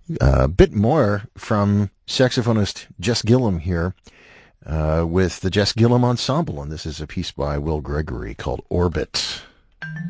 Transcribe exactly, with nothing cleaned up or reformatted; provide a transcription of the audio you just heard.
A bit more from saxophonist Jess Gillum here uh, with the Jess Gillum Ensemble, and this is a piece by Will Gregory called Orbit.